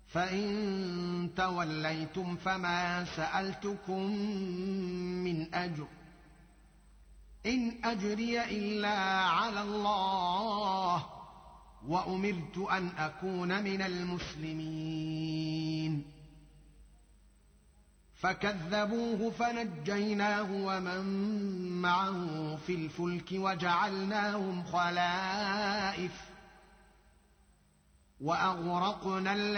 فإن توليتم فما سألتكم من أجر إن أجري إلا على الله وأمرت أن أكون من المسلمين فكذبوه فنجيناه ومن معه في الفلك وجعلناهم خلائف وأغرقنا